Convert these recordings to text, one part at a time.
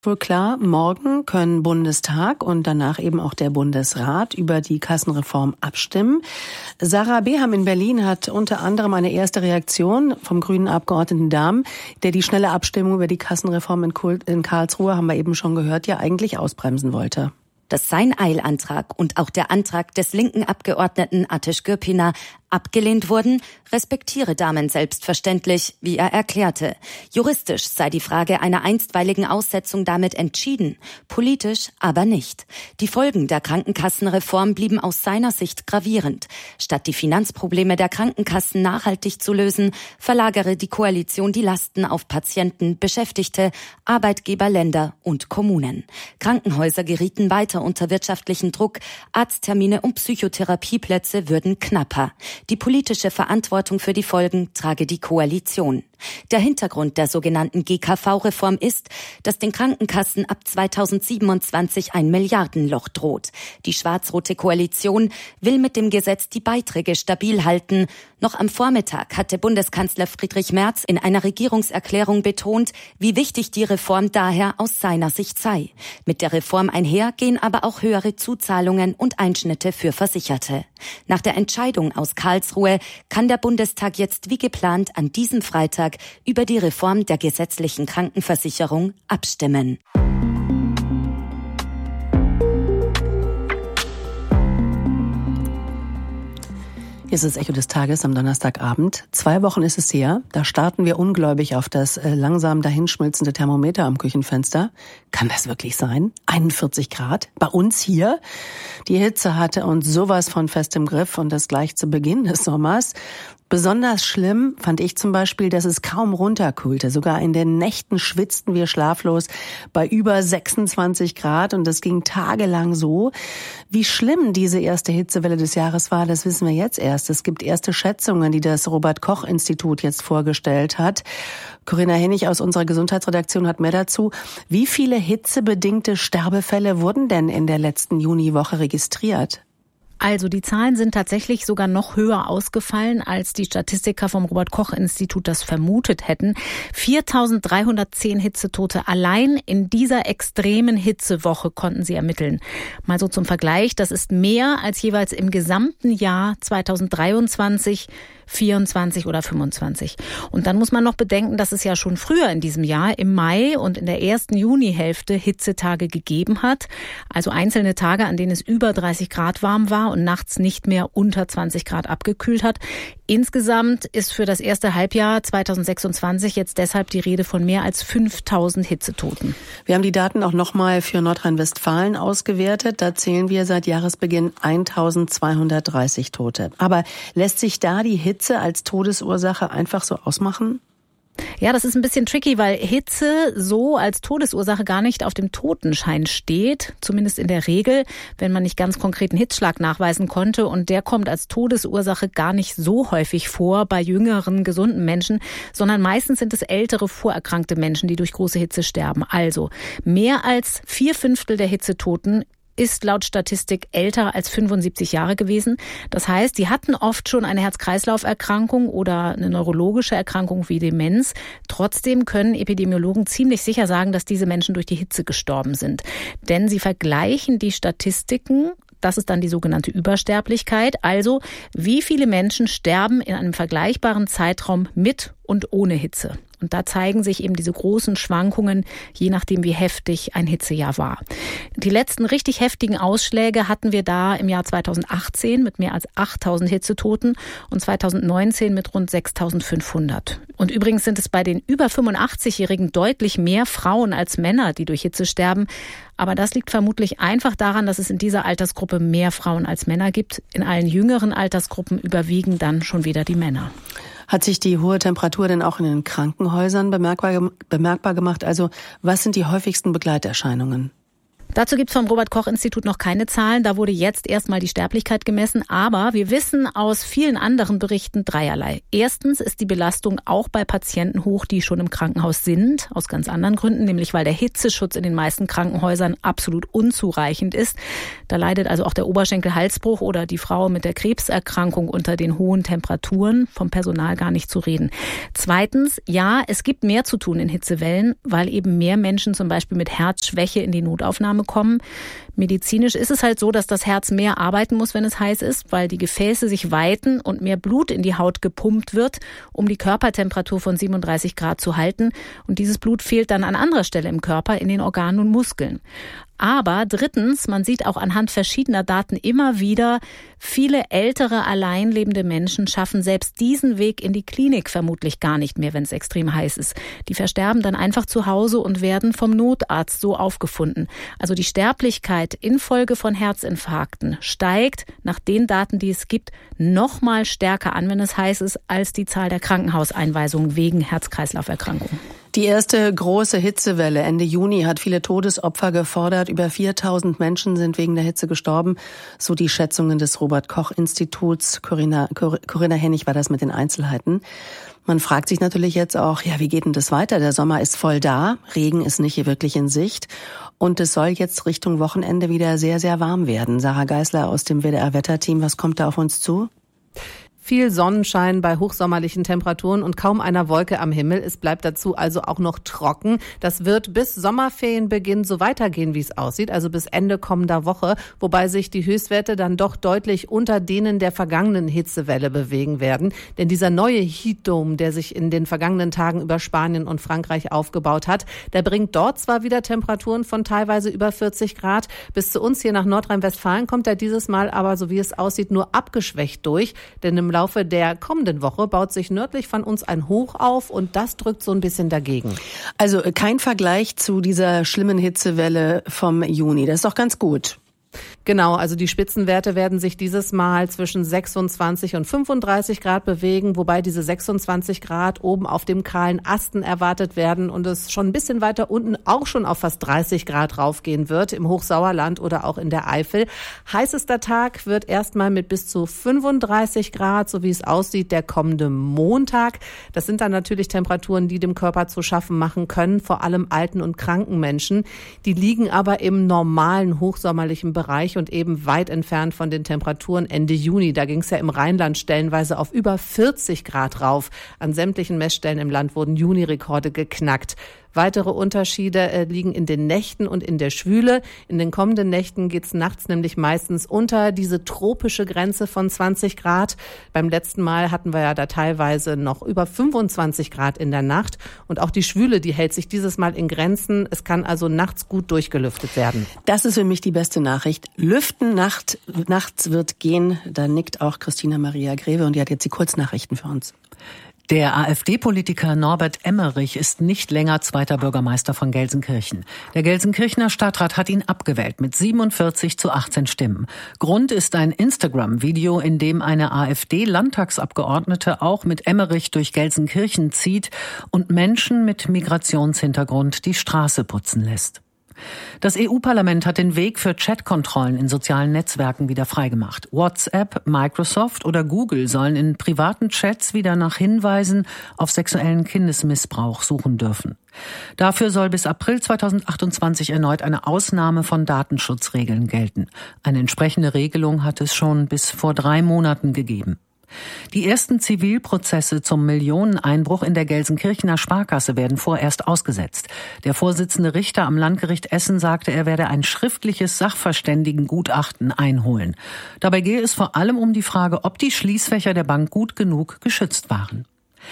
Wohl klar, morgen können Bundestag und danach eben auch der Bundesrat über die Kassenreform abstimmen. Sarah Beham in Berlin hat unter anderem eine erste Reaktion vom grünen Abgeordneten Dahm, der die schnelle Abstimmung über die Kassenreform in Karlsruhe, haben wir eben schon gehört, ja eigentlich ausbremsen wollte. Dass sein Eilantrag und auch der Antrag des linken Abgeordneten Ateş Gürpınar abgelehnt wurden, respektiere Dahmen selbstverständlich, wie er erklärte. Juristisch sei die Frage einer einstweiligen Aussetzung damit entschieden, politisch aber nicht. Die Folgen der Krankenkassenreform blieben aus seiner Sicht gravierend. Statt die Finanzprobleme der Krankenkassen nachhaltig zu lösen, verlagere die Koalition die Lasten auf Patienten, Beschäftigte, Arbeitgeber, Länder und Kommunen. Krankenhäuser gerieten weiter unter wirtschaftlichen Druck, Arzttermine und Psychotherapieplätze würden knapper. Die politische Verantwortung für die Folgen trage die Koalition. Der Hintergrund der sogenannten GKV-Reform ist, dass den Krankenkassen ab 2027 ein Milliardenloch droht. Die schwarz-rote Koalition will mit dem Gesetz die Beiträge stabil halten. Noch am Vormittag hatte Bundeskanzler Friedrich Merz in einer Regierungserklärung betont, wie wichtig die Reform daher aus seiner Sicht sei. Mit der Reform einher gehen aber auch höhere Zuzahlungen und Einschnitte für Versicherte. Nach der Entscheidung aus Karlsruhe kann der Bundestag jetzt wie geplant an diesem Freitag über die Reform der gesetzlichen Krankenversicherung abstimmen. Hier ist das Echo des Tages am Donnerstagabend. 2 Wochen ist es her. Da starten wir ungläubig auf das langsam dahinschmilzende Thermometer am Küchenfenster. Kann das wirklich sein? 41 Grad? Bei uns hier? Die Hitze hatte uns sowas von fest im Griff und das gleich zu Beginn des Sommers. Besonders schlimm fand ich zum Beispiel, dass es kaum runterkühlte. Sogar in den Nächten schwitzten wir schlaflos bei über 26 Grad und das ging tagelang so. Wie schlimm diese erste Hitzewelle des Jahres war, das wissen wir jetzt erst. Es gibt erste Schätzungen, die das Robert-Koch-Institut jetzt vorgestellt hat. Corinna Hennig aus unserer Gesundheitsredaktion hat mehr dazu. Wie viele hitzebedingte Sterbefälle wurden denn in der letzten Juniwoche registriert? Also die Zahlen sind tatsächlich sogar noch höher ausgefallen, als die Statistiker vom Robert-Koch-Institut das vermutet hätten. 4.310 Hitzetote allein in dieser extremen Hitzewoche konnten sie ermitteln. Mal so zum Vergleich, das ist mehr als jeweils im gesamten Jahr 2023, 24 oder 25. Und dann muss man noch bedenken, dass es ja schon früher in diesem Jahr, im Mai und in der ersten Junihälfte Hitzetage gegeben hat. Also einzelne Tage, an denen es über 30 Grad warm war und nachts nicht mehr unter 20 Grad abgekühlt hat. Insgesamt ist für das erste Halbjahr 2026 jetzt deshalb die Rede von mehr als 5.000 Hitzetoten. Wir haben die Daten auch nochmal für Nordrhein-Westfalen ausgewertet. Da zählen wir seit Jahresbeginn 1.230 Tote. Aber lässt sich da die Hitze als Todesursache einfach so ausmachen? Ja, das ist ein bisschen tricky, weil Hitze so als Todesursache gar nicht auf dem Totenschein steht, zumindest in der Regel, wenn man nicht ganz konkreten Hitzschlag nachweisen konnte. Und der kommt als Todesursache gar nicht so häufig vor bei jüngeren, gesunden Menschen, sondern meistens sind es ältere, vorerkrankte Menschen, die durch große Hitze sterben. Also mehr als 4/5 der Hitzetoten ist laut Statistik älter als 75 Jahre gewesen. Das heißt, die hatten oft schon eine Herz-Kreislauf-Erkrankung oder eine neurologische Erkrankung wie Demenz. Trotzdem können Epidemiologen ziemlich sicher sagen, dass diese Menschen durch die Hitze gestorben sind. Denn sie vergleichen die Statistiken. Das ist dann die sogenannte Übersterblichkeit. Also, wie viele Menschen sterben in einem vergleichbaren Zeitraum mit und ohne Hitze? Und da zeigen sich eben diese großen Schwankungen, je nachdem, wie heftig ein Hitzejahr war. Die letzten richtig heftigen Ausschläge hatten wir da im Jahr 2018 mit mehr als 8.000 Hitzetoten und 2019 mit rund 6.500. Und übrigens sind es bei den über 85-Jährigen deutlich mehr Frauen als Männer, die durch Hitze sterben. Aber das liegt vermutlich einfach daran, dass es in dieser Altersgruppe mehr Frauen als Männer gibt. In allen jüngeren Altersgruppen überwiegen dann schon wieder die Männer. Hat sich die hohe Temperatur denn auch in den Krankenhäusern bemerkbar gemacht? Also was sind die häufigsten Begleiterscheinungen? Dazu gibt es vom Robert-Koch-Institut noch keine Zahlen. Da wurde jetzt erstmal die Sterblichkeit gemessen. Aber wir wissen aus vielen anderen Berichten dreierlei. Erstens ist die Belastung auch bei Patienten hoch, die schon im Krankenhaus sind. Aus ganz anderen Gründen, nämlich weil der Hitzeschutz in den meisten Krankenhäusern absolut unzureichend ist. Da leidet also auch der Oberschenkel-Halsbruch oder die Frau mit der Krebserkrankung unter den hohen Temperaturen. Vom Personal gar nicht zu reden. Zweitens, ja, es gibt mehr zu tun in Hitzewellen, weil eben mehr Menschen zum Beispiel mit Herzschwäche in die Notaufnahme kommen. Medizinisch ist es halt so, dass das Herz mehr arbeiten muss, wenn es heiß ist, weil die Gefäße sich weiten und mehr Blut in die Haut gepumpt wird, um die Körpertemperatur von 37 Grad zu halten. Und dieses Blut fehlt dann an anderer Stelle im Körper, in den Organen und Muskeln. Aber drittens, man sieht auch anhand verschiedener Daten immer wieder, viele ältere, alleinlebende Menschen schaffen selbst diesen Weg in die Klinik vermutlich gar nicht mehr, wenn es extrem heiß ist. Die versterben dann einfach zu Hause und werden vom Notarzt so aufgefunden. Also die Sterblichkeit infolge von Herzinfarkten steigt nach den Daten, die es gibt, noch mal stärker an, wenn es heiß ist, als die Zahl der Krankenhauseinweisungen wegen Herz-Kreislauf-Erkrankungen. Die erste große Hitzewelle Ende Juni hat viele Todesopfer gefordert. Über 4.000 Menschen sind wegen der Hitze gestorben, so die Schätzungen des Robert-Koch-Instituts. Corinna Hennig war das mit den Einzelheiten. Man fragt sich natürlich jetzt auch, ja, wie geht denn das weiter? Der Sommer ist voll da, Regen ist nicht wirklich in Sicht und es soll jetzt Richtung Wochenende wieder sehr, sehr warm werden. Sarah Geisler aus dem WDR-Wetterteam, was kommt da auf uns zu? Viel Sonnenschein bei hochsommerlichen Temperaturen und kaum einer Wolke am Himmel. Es bleibt dazu also auch noch trocken. Das wird bis Sommerferienbeginn so weitergehen, wie es aussieht, also bis Ende kommender Woche, wobei sich die Höchstwerte dann doch deutlich unter denen der vergangenen Hitzewelle bewegen werden. Denn dieser neue Heatdome, der sich in den vergangenen Tagen über Spanien und Frankreich aufgebaut hat, der bringt dort zwar wieder Temperaturen von teilweise über 40 Grad. Bis zu uns hier nach Nordrhein-Westfalen kommt er dieses Mal aber, so wie es aussieht, nur abgeschwächt durch. Denn im Laufe der kommenden Woche baut sich nördlich von uns ein Hoch auf und das drückt so ein bisschen dagegen. Also kein Vergleich zu dieser schlimmen Hitzewelle vom Juni. Das ist doch ganz gut. Genau, also die Spitzenwerte werden sich dieses Mal zwischen 26 und 35 Grad bewegen, wobei diese 26 Grad oben auf dem kahlen Asten erwartet werden und es schon ein bisschen weiter unten auch schon auf fast 30 Grad raufgehen wird, im Hochsauerland oder auch in der Eifel. Heißester Tag wird erstmal mit bis zu 35 Grad, so wie es aussieht, der kommende Montag. Das sind dann natürlich Temperaturen, die dem Körper zu schaffen machen können, vor allem alten und kranken Menschen. Die liegen aber im normalen hochsommerlichen Bereich und eben weit entfernt von den Temperaturen Ende Juni. Da ging es ja im Rheinland stellenweise auf über 40 Grad rauf. An sämtlichen Messstellen im Land wurden Juni-Rekorde geknackt. Weitere Unterschiede liegen in den Nächten und in der Schwüle. In den kommenden Nächten geht's nachts nämlich meistens unter diese tropische Grenze von 20 Grad. Beim letzten Mal hatten wir ja da teilweise noch über 25 Grad in der Nacht. Und auch die Schwüle, die hält sich dieses Mal in Grenzen. Es kann also nachts gut durchgelüftet werden. Das ist für mich die beste Nachricht. Lüften nachts wird gehen. Da nickt auch Christina Maria Greve und die hat jetzt die Kurznachrichten für uns. Der AfD-Politiker Norbert Emmerich ist nicht länger zweiter Bürgermeister von Gelsenkirchen. Der Gelsenkirchener Stadtrat hat ihn abgewählt mit 47 zu 18 Stimmen. Grund ist ein Instagram-Video, in dem eine AfD-Landtagsabgeordnete auch mit Emmerich durch Gelsenkirchen zieht und Menschen mit Migrationshintergrund die Straße putzen lässt. Das EU-Parlament hat den Weg für Chatkontrollen in sozialen Netzwerken wieder freigemacht. WhatsApp, Microsoft oder Google sollen in privaten Chats wieder nach Hinweisen auf sexuellen Kindesmissbrauch suchen dürfen. Dafür soll bis April 2028 erneut eine Ausnahme von Datenschutzregeln gelten. Eine entsprechende Regelung hat es schon bis vor 3 Monaten gegeben. Die ersten Zivilprozesse zum Millioneneinbruch in der Gelsenkirchener Sparkasse werden vorerst ausgesetzt. Der Vorsitzende Richter am Landgericht Essen sagte, er werde ein schriftliches Sachverständigengutachten einholen. Dabei gehe es vor allem um die Frage, ob die Schließfächer der Bank gut genug geschützt waren.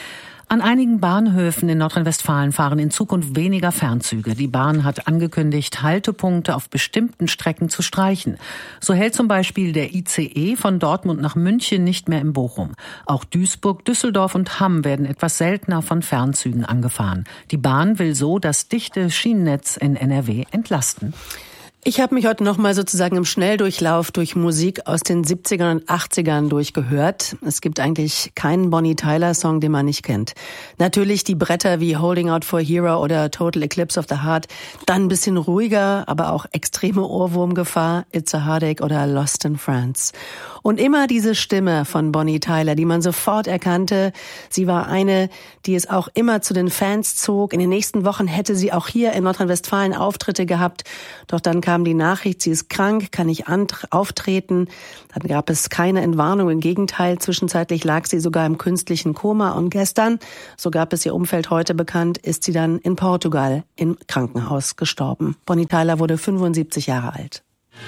An einigen Bahnhöfen in Nordrhein-Westfalen fahren in Zukunft weniger Fernzüge. Die Bahn hat angekündigt, Haltepunkte auf bestimmten Strecken zu streichen. So hält zum Beispiel der ICE von Dortmund nach München nicht mehr in Bochum. Auch Duisburg, Düsseldorf und Hamm werden etwas seltener von Fernzügen angefahren. Die Bahn will so das dichte Schienennetz in NRW entlasten. Ich habe mich heute nochmal sozusagen im Schnelldurchlauf durch Musik aus den 70ern und 80ern durchgehört. Es gibt eigentlich keinen Bonnie Tyler-Song, den man nicht kennt. Natürlich die Bretter wie Holding Out for a Hero oder Total Eclipse of the Heart. Dann ein bisschen ruhiger, aber auch extreme Ohrwurmgefahr, It's a Heartache oder Lost in France. Und immer diese Stimme von Bonnie Tyler, die man sofort erkannte. Sie war eine, die es auch immer zu den Fans zog. In den nächsten Wochen hätte sie auch hier in Nordrhein-Westfalen Auftritte gehabt. Doch dann kam die Nachricht, sie ist krank, kann nicht auftreten. Dann gab es keine Entwarnung. Im Gegenteil, zwischenzeitlich lag sie sogar im künstlichen Koma. Und gestern, so gab es ihr Umfeld heute bekannt, ist sie dann in Portugal im Krankenhaus gestorben. Bonnie Tyler wurde 75 Jahre alt.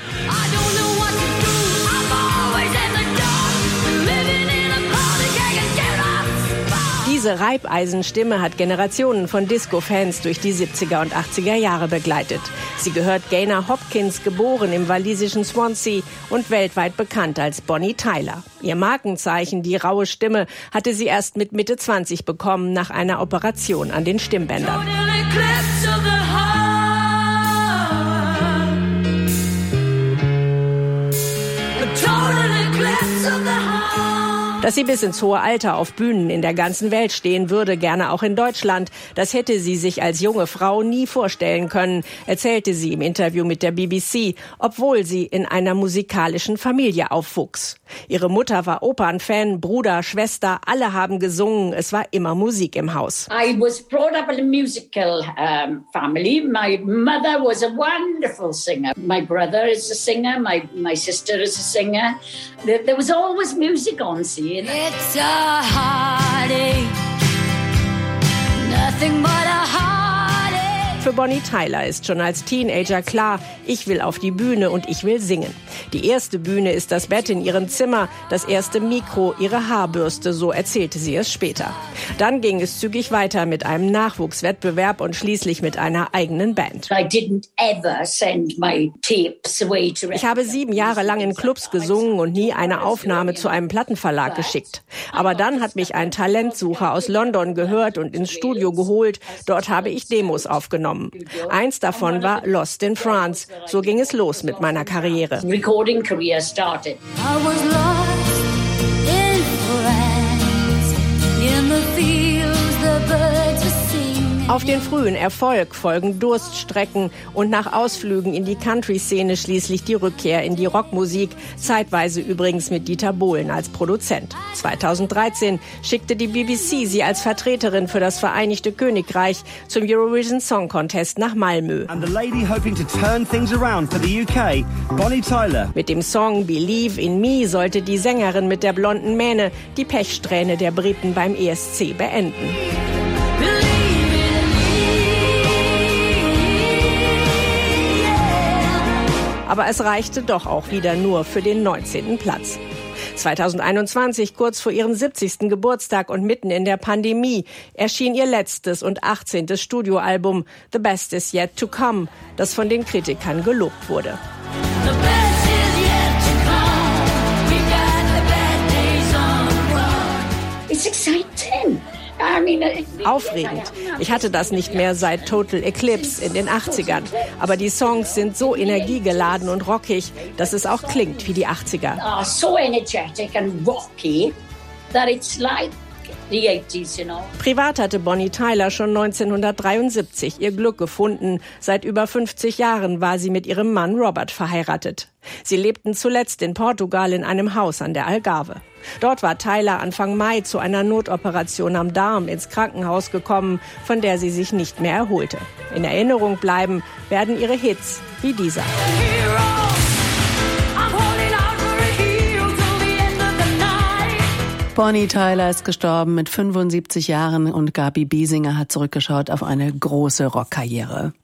Diese Reibeisenstimme hat Generationen von Disco-Fans durch die 70er und 80er Jahre begleitet. Sie gehört Gaynor Hopkins, geboren im walisischen Swansea und weltweit bekannt als Bonnie Tyler. Ihr Markenzeichen, die raue Stimme, hatte sie erst mit Mitte 20 bekommen, nach einer Operation an den Stimmbändern. Dass sie bis ins hohe Alter auf Bühnen in der ganzen Welt stehen würde, gerne auch in Deutschland, das hätte sie sich als junge Frau nie vorstellen können, erzählte sie im Interview mit der BBC, obwohl sie in einer musikalischen Familie aufwuchs. Ihre Mutter war Opernfan, Bruder, Schwester, alle haben gesungen, es war immer Musik im Haus. I was brought up in a musical family. My mother was a wonderful singer. My brother is a singer, my sister is a singer. There was always music on scene. It's a heartache, nothing but a heartache. Für Bonnie Tyler ist schon als Teenager klar, ich will auf die Bühne und ich will singen. Die erste Bühne ist das Bett in ihrem Zimmer, das erste Mikro, ihre Haarbürste, so erzählte sie es später. Dann ging es zügig weiter mit einem Nachwuchswettbewerb und schließlich mit einer eigenen Band. Ich habe 7 Jahre lang in Clubs gesungen und nie eine Aufnahme zu einem Plattenverlag geschickt. Aber dann hat mich ein Talentsucher aus London gehört und ins Studio geholt. Dort habe ich Demos aufgenommen. Eins davon war Lost in France. So ging es los mit meiner Karriere. Recording career started. I was lost in France, in the fields the birds were singing. Auf den frühen Erfolg folgen Durststrecken und nach Ausflügen in die Country-Szene schließlich die Rückkehr in die Rockmusik, zeitweise übrigens mit Dieter Bohlen als Produzent. 2013 schickte die BBC sie als Vertreterin für das Vereinigte Königreich zum Eurovision Song Contest nach Malmö. And the lady hoping to turn things around for the UK, Bonnie Tyler. Mit dem Song Believe in Me sollte die Sängerin mit der blonden Mähne die Pechsträhne der Briten beim ESC beenden. Aber es reichte doch auch wieder nur für den 19. Platz. 2021, kurz vor ihrem 70. Geburtstag und mitten in der Pandemie, erschien ihr letztes und 18. Studioalbum The Best Is Yet to Come, das von den Kritikern gelobt wurde. It's exciting. Aufregend. Ich hatte das nicht mehr seit Total Eclipse in den 80ern. Aber die Songs sind so energiegeladen und rockig, dass es auch klingt wie die 80er. So energetic and rocky that it's like the 80s, you know. Privat hatte Bonnie Tyler schon 1973 ihr Glück gefunden. Seit über 50 Jahren war sie mit ihrem Mann Robert verheiratet. Sie lebten zuletzt in Portugal in einem Haus an der Algarve. Dort war Tyler Anfang Mai zu einer Notoperation am Darm ins Krankenhaus gekommen, von der sie sich nicht mehr erholte. In Erinnerung bleiben werden ihre Hits wie dieser. Bonnie Tyler ist gestorben mit 75 Jahren und Gabi Biesinger hat zurückgeschaut auf eine große Rockkarriere.